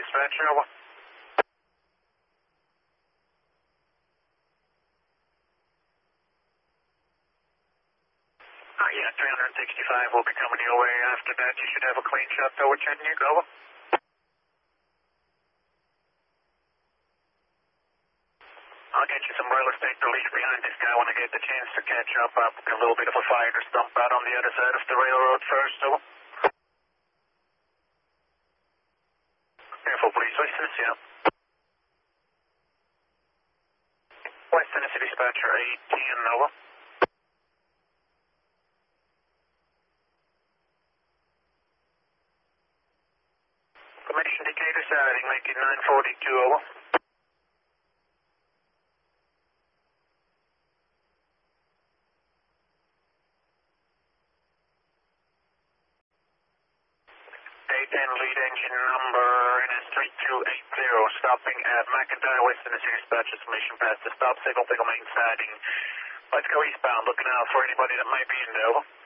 dispatcher, over. Yeah, 365 will be coming your way. After that, you should have a clean shot over Chattanooga, over. I'll get you some real estate to leave behind this guy when I get the chance to catch up. I'll get a little bit of a fight or stump out on the other side of the railroad first, over. Careful, please. West Tennessee, yeah. West Tennessee dispatcher 810, over. Commission Decatur siding, make it 942, over. A10 lead engine number NS3280, stopping at McIntyre, West Tennessee dispatcher, submission past the stop signal, main siding. Let's go eastbound, looking out for anybody that might be in there, over.